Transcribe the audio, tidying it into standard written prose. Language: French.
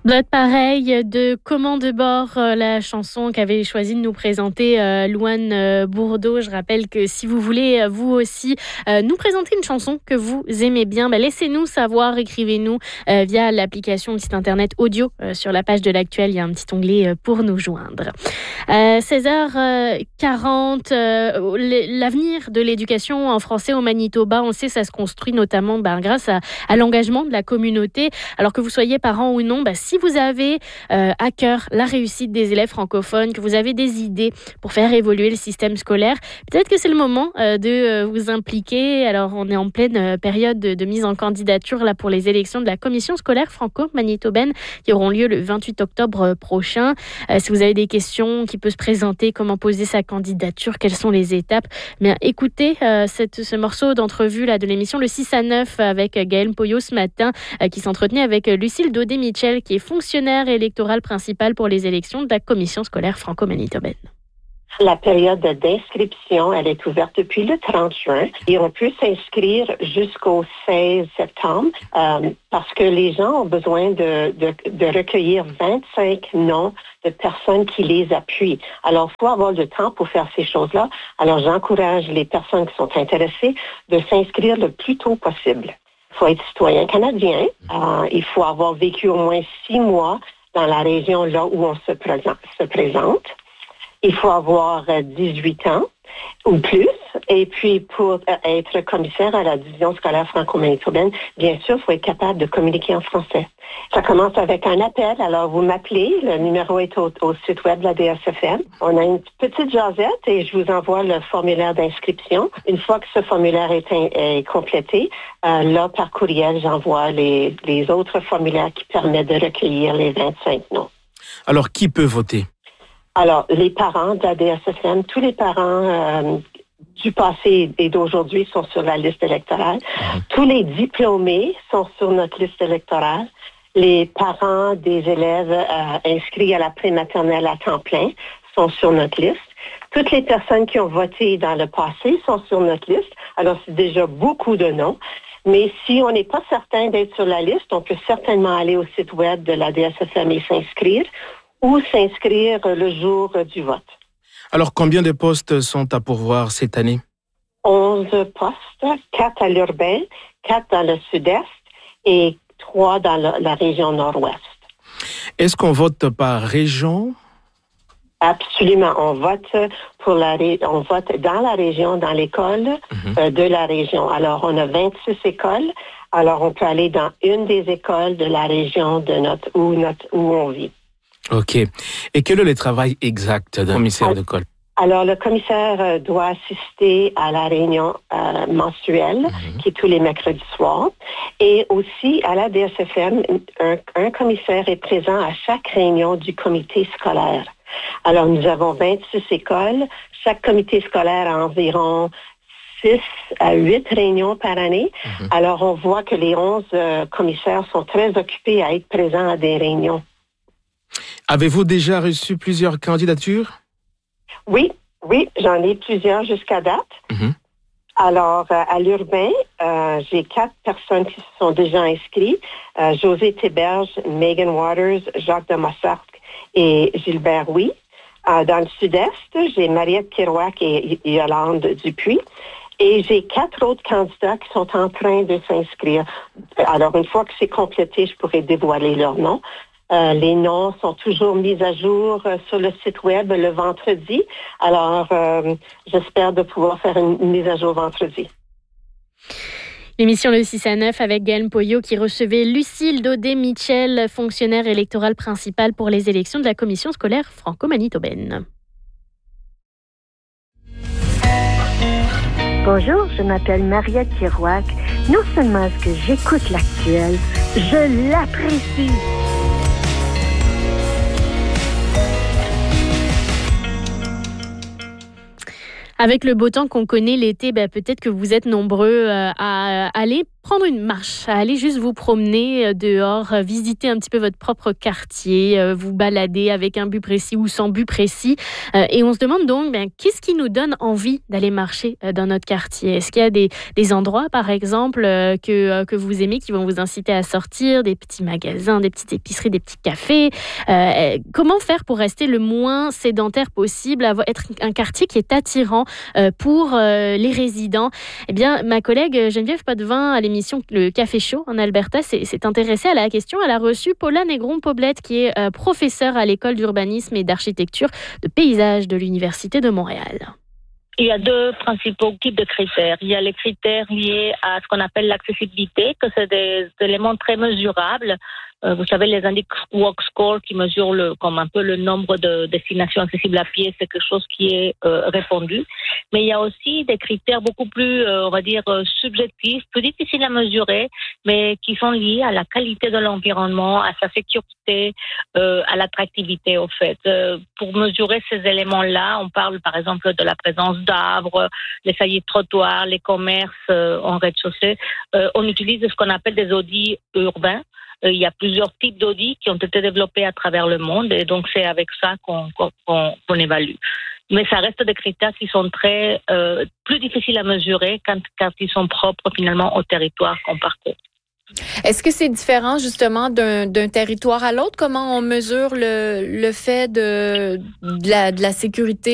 Blood Pareil de Comment de bord, la chanson qu'avait choisi de nous présenter Louane Bourdeau. Je rappelle que si vous voulez vous aussi nous présenter une chanson que vous aimez bien, laissez-nous savoir, écrivez-nous via l'application du site internet audio sur la page de l'actuel. Il y a un petit onglet pour nous joindre. 16h40, l'avenir de l'éducation en français au Manitoba, on sait, ça se construit notamment grâce à l'engagement de la communauté. Alors que vous soyez parent ou non, si vous avez à cœur la réussite des élèves francophones, que vous avez des idées pour faire évoluer le système scolaire, peut-être que c'est le moment de vous impliquer. Alors, on est en pleine période de mise en candidature là, pour les élections de la commission scolaire franco-manitobaine qui auront lieu le 28 octobre prochain. Si vous avez des questions, qui peut se présenter, comment poser sa candidature, quelles sont les étapes, écoutez ce morceau d'entrevue là, de l'émission Le 6 à 9 avec Gaël Poyot ce matin qui s'entretenait avec Lucille Daudet-Michel qui est fonctionnaire électoral principal pour les élections de la commission scolaire franco-manitobaine. La période d'inscription, elle est ouverte depuis le 30 juin et on peut s'inscrire jusqu'au 16 septembre parce que les gens ont besoin de recueillir 25 noms de personnes qui les appuient. Alors, il faut avoir le temps pour faire ces choses-là. Alors, j'encourage les personnes qui sont intéressées de s'inscrire le plus tôt possible. Il faut être citoyen canadien. Il faut avoir vécu au moins 6 mois dans la région là où on se présente. Il faut avoir 18 ans ou plus. Et puis, pour être commissaire à la division scolaire franco-manitobaine, bien sûr, il faut être capable de communiquer en français. Ça commence avec un appel. Alors, vous m'appelez. Le numéro est au site web de la DSFM. On a une petite jasette et je vous envoie le formulaire d'inscription. Une fois que ce formulaire est complété, là, par courriel, j'envoie les autres formulaires qui permettent de recueillir les 25 noms. Alors, qui peut voter? Alors, les parents de la DSFM, tous les parents du passé et d'aujourd'hui sont sur la liste électorale. Tous les diplômés sont sur notre liste électorale. Les parents des élèves inscrits à la prématernelle à temps plein sont sur notre liste. Toutes les personnes qui ont voté dans le passé sont sur notre liste. Alors, c'est déjà beaucoup de noms. Mais si on n'est pas certain d'être sur la liste, on peut certainement aller au site web de la DSFM et s'inscrire ou s'inscrire le jour du vote. Alors, combien de postes sont à pourvoir cette année? 11 postes, 4 à l'urbain, 4 dans le sud-est et 3 dans la région nord-ouest. Est-ce qu'on vote par région? Absolument. On vote dans la région, dans l'école de la région. Alors, on a 26 écoles. Alors, on peut aller dans une des écoles de la région où on vit. OK. Et quel est le travail exact d'un commissaire d'école? Alors, le commissaire doit assister à la réunion mensuelle, qui est tous les mercredis soirs. Et aussi, à la DSFM, un commissaire est présent à chaque réunion du comité scolaire. Alors, nous avons 26 écoles. Chaque comité scolaire a environ 6 à 8 réunions par année. Alors, on voit que les 11 commissaires sont très occupés à être présents à des réunions. Avez-vous déjà reçu plusieurs candidatures? Oui, j'en ai plusieurs jusqu'à date. Alors, à l'urbain, j'ai 4 personnes qui se sont déjà inscrites. José Théberge, Megan Waters, Jacques de Massarc et Gilbert Huy. Dans le sud-est, j'ai Mariette Kerouac et Yolande Dupuis. Et j'ai 4 autres candidats qui sont en train de s'inscrire. Alors, une fois que c'est complété, je pourrai dévoiler leurs noms. Les noms sont toujours mis à jour sur le site web le vendredi. Alors, j'espère de pouvoir faire une mise à jour vendredi. L'émission Le 6 à 9 avec Gaël Poyot qui recevait Lucille Daudet-Michel, fonctionnaire électoral principal pour les élections de la commission scolaire franco-manitobaine. Bonjour, je m'appelle Mariette Kerouac. Non seulement est-ce que j'écoute l'actuel, je l'apprécie. Avec le beau temps qu'on connaît l'été, peut-être que vous êtes nombreux à aller prendre une marche, à aller juste vous promener dehors, visiter un petit peu votre propre quartier, vous balader avec un but précis ou sans but précis. Et on se demande donc, qu'est-ce qui nous donne envie d'aller marcher dans notre quartier? Est-ce qu'il y a des endroits, par exemple, que vous aimez, qui vont vous inciter à sortir, des petits magasins, des petites épiceries, des petits cafés? Comment faire pour rester le moins sédentaire possible, être un quartier qui est attirant pour les résidents? Eh bien, ma collègue Geneviève Potvin, à l'émission Le Café Chaud en Alberta, s'est intéressée à la question. Elle a reçu Paula Negron-Poblette, qui est professeure à l'école d'urbanisme et d'architecture de paysage de l'Université de Montréal. Il y a deux principaux types de critères. Il y a les critères liés à ce qu'on appelle l'accessibilité, que c'est des éléments très mesurables. Vous savez, les indices Walk Score qui mesurent comme un peu le nombre de destinations accessibles à pied, c'est quelque chose qui est répandu. Mais il y a aussi des critères beaucoup plus, on va dire, subjectifs, plus difficiles à mesurer, mais qui sont liés à la qualité de l'environnement, à sa sécurité, à l'attractivité, au fait. Pour mesurer ces éléments-là, on parle par exemple de la présence d'arbres, les saillies de trottoirs, les commerces en rez-de-chaussée. On utilise ce qu'on appelle des audits urbains. Il y a plusieurs types d'audits qui ont été développés à travers le monde et donc c'est avec ça qu'on évalue. Mais ça reste des critères qui sont très plus difficiles à mesurer quand ils sont propres finalement au territoire qu'on parcourt. Est-ce que c'est différent justement d'un territoire à l'autre? Comment on mesure le fait de la sécurité